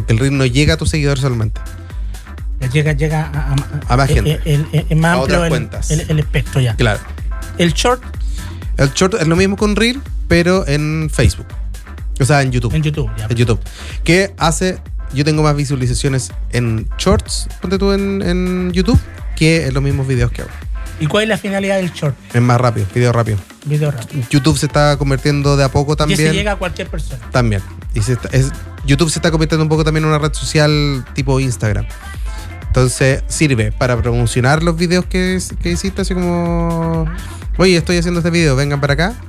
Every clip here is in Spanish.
El reel no llega a tus seguidores solamente. Llega a más gente. Es más a amplio otras cuentas. El espectro ya. Claro. El short. El short es lo mismo con reel, pero en Facebook. O sea, en YouTube. En YouTube, ya. En YouTube. ¿Qué hace? Yo tengo más visualizaciones en shorts, ponte tú en YouTube, que en los mismos videos que hago. ¿Y cuál es la finalidad del short? Es más rápido, video rápido. Video rápido. YouTube se está convirtiendo de a poco también. Y ese llega a cualquier persona. También. Y YouTube se está convirtiendo un poco también en una red social tipo Instagram. Entonces sirve para promocionar los videos que hiciste, así como, oye, estoy haciendo este video, vengan para acá,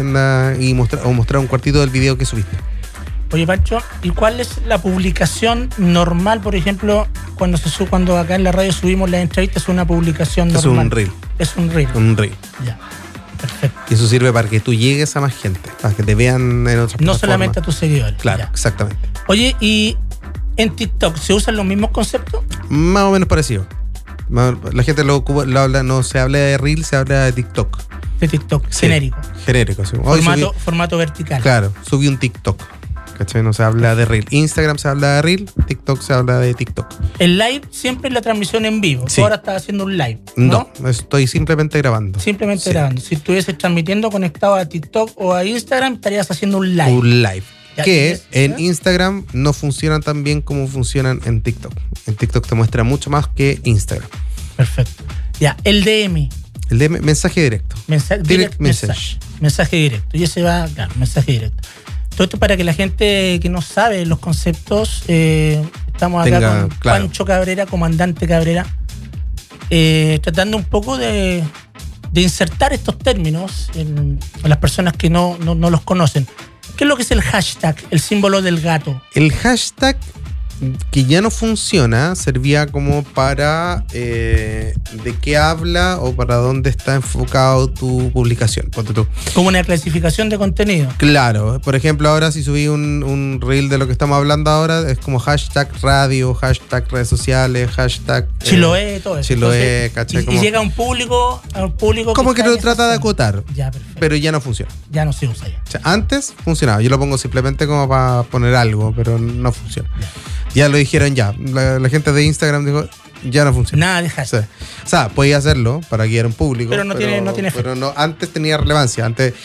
y mostrar un cuartito del video que subiste. Oye, Pancho, ¿y cuál es la publicación normal, por ejemplo, cuando acá en la radio subimos las entrevistas? Es una publicación normal. Es un reel. Es un reel. Un reel. Ya, perfecto. Y eso sirve para que tú llegues a más gente, para que te vean en otras plataformas. No solamente a tus seguidores. Claro, ya. exactamente. Oye, ¿y en TikTok se usan los mismos conceptos? Más o menos parecido. La gente lo habla, no se habla de reel, se habla de TikTok. De TikTok, Sí, genérico. Genérico, sí. Formato vertical. Claro, subí un TikTok. ¿Cachai? No se habla de reel. Instagram se habla de reel, TikTok se habla de TikTok. El live siempre es la transmisión en vivo. Sí. Tú ahora estás haciendo un live, ¿no? No, estoy simplemente grabando. Simplemente Sí. grabando. Si estuvieses transmitiendo conectado a TikTok o a Instagram, estarías haciendo un live. Un live. Ya, Que en ¿ya? Instagram no funcionan tan bien como funcionan en TikTok. En TikTok te muestra mucho más que Instagram. Perfecto. Ya, el DM. El de mensaje directo. Direct message. message. Mensaje directo. Y ese va, claro, mensaje directo. Todo esto para que la gente que no sabe los conceptos, estamos acá con claro. Pancho Cabrera, comandante Cabrera, tratando un poco de insertar estos términos en las personas que no los conocen. ¿Qué es lo que es el hashtag, el símbolo del gato? El hashtag, que ya no funciona, servía como para de qué habla o para dónde está enfocado tu publicación. Ponte tú. Como una clasificación de contenido. Claro, por ejemplo, ahora si subí un reel de lo que estamos hablando ahora, es como hashtag radio, hashtag redes sociales, hashtag Chiloé, todo eso. Chiloé, Entonces, ¿cachai? y llega a un público Como que está lo en trata esa de zona. acotar, Ya, perfecto. pero ya no funciona. Ya no se usa ya. O sea, antes funcionaba, yo lo pongo simplemente como para poner algo, pero no funciona. Ya lo dijeron ya. La gente de Instagram dijo, ya no funciona. Nada de hashtag. O sea, podía hacerlo para guiar un público. Pero no tiene efecto. Pero no, antes tenía relevancia. Antes,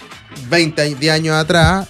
10 años atrás,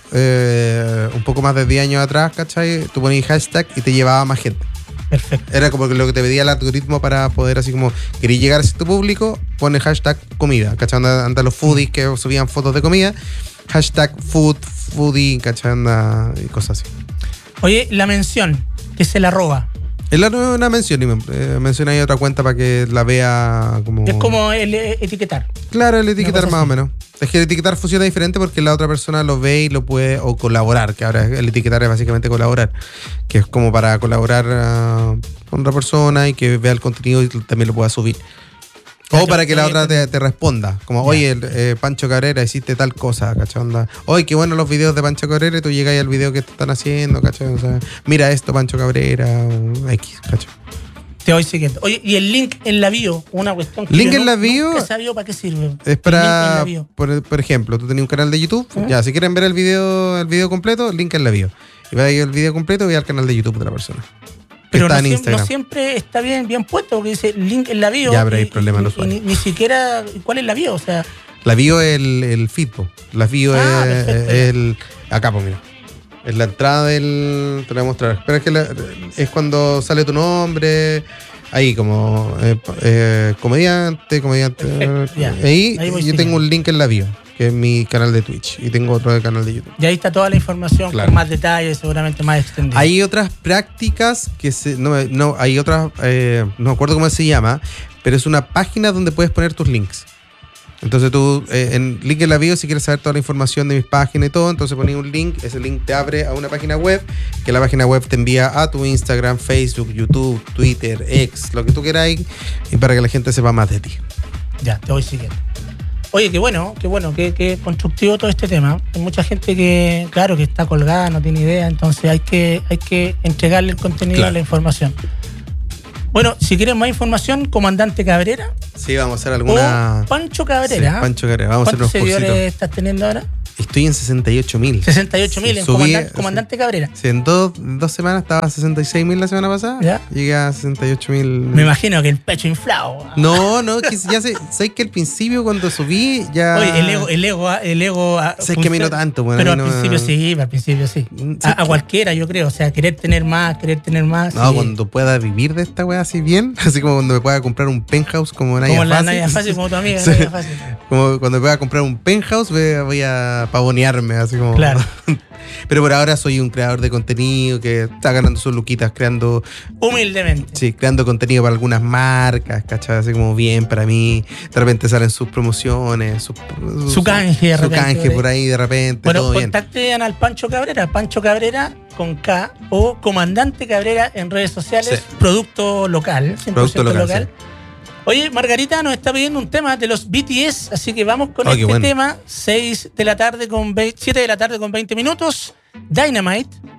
un poco más de 10 años atrás, ¿cachai? Tú ponías hashtag y te llevaba más gente. Perfecto. Era como lo que te pedía el algoritmo para poder, así como, querías llegar a tu público, pone hashtag comida, ¿cachai? Anda los foodies que subían fotos de comida, hashtag foodie, ¿cachai? Y cosas así. Oye, la mención, que se la roba. Es una mención, y menciona ahí otra cuenta para que la vea como... Es como el etiquetar. Claro, el etiquetar cosa más o así. menos. Es que el etiquetar funciona diferente porque la otra persona lo ve y lo puede, o colaborar, que ahora el etiquetar es básicamente colaborar, que es como para colaborar con otra persona y que vea el contenido y también lo pueda subir. O para que la otra te responda, como, oye, Pancho Cabrera, hiciste tal cosa, ¿cachai? Onda, oye, qué bueno los videos de Pancho Cabrera, y tú llegas al video que te están haciendo, ¿cachai? O sea, mira esto, Pancho Cabrera, X, ¿cachai? Te voy siguiendo. Oye, y el link en la bio, una cuestión que Link yo en la bio nunca he sabido para qué sirve. Es para, El link en la bio. por ejemplo, tú tenías un canal de YouTube, ya, si quieren ver el video completo, link en la bio. Y va a ir el video completo y al canal de YouTube de la persona. Pero está no, en Instagram. no siempre está bien puesto, porque dice link en la bio. Ya, pero hay problema al usuario. Ni siquiera, ¿cuál es la bio? O sea, La bio es el feed, po. La bio perfecto. es el... Acá, pues mira. Es la entrada del... Te lo voy a mostrar. Espera, es cuando sale tu nombre... Ahí como comediante. Perfecto, ya. Ahí Ahí voy yo siguiendo. tengo un link en la bio, que es mi canal de Twitch. Y tengo otro canal de YouTube. y ahí está toda la información Claro. con más detalles, seguramente más extendida. Hay otras prácticas que hay otras, no me acuerdo cómo se llama, pero es una página donde puedes poner tus links. Entonces tú, en link en la bio, si quieres saber toda la información de mis páginas y todo, entonces pones un link, ese link te abre a una página web, que la página web te envía a tu Instagram, Facebook, YouTube, Twitter, X, lo que tú quieras, y para que la gente sepa más de ti. Ya, te voy siguiendo. Oye, qué bueno, qué constructivo todo este tema. Hay mucha gente que, claro, que está colgada, no tiene idea, entonces hay que entregarle el contenido, Claro. la información. Bueno, si quieren más información, Comandante Cabrera Sí, vamos a hacer alguna... o Pancho Cabrera. Sí, Pancho Cabrera, vamos a hacer ¿Cuántos unos seguidores cursitos. estás teniendo ahora? Estoy en 68.000. 68.000 en subí, Comandante Cabrera. Sí, en dos semanas estaba a 66.000 la semana pasada. ¿Ya? Llegué a 68.000. Me imagino que el pecho inflado. No, que ya sé que al principio cuando subí ya. Oye, el ego. Sé que a mí no tanto, bueno, pero al principio sí. A cualquiera, yo creo. O sea, querer tener más. No, sí. cuando pueda vivir de esta weá así bien, así como cuando me pueda comprar un penthouse como Naya Como Fácil. la Naya Fácil, como tu amiga, Sí. Naya Fácil. Como cuando me pueda comprar un penthouse, voy a pavonearme, así como. Claro. Pero por ahora soy un creador de contenido que está ganando sus luquitas creando. Humildemente. Sí, creando contenido para algunas marcas, ¿cachai? Así como bien para mí. De repente salen sus promociones, Su canje, de su repente, canje por ahí de repente. Bueno, todo bien. contacten al Pancho Cabrera con K o Comandante Cabrera en redes sociales. Sí. Producto local, 100% Producto local, local. sí. Oye, Margarita nos está pidiendo un tema de los BTS, así que vamos con Oh, este qué bueno. tema. 7 de la tarde con 20 minutos. Dynamite.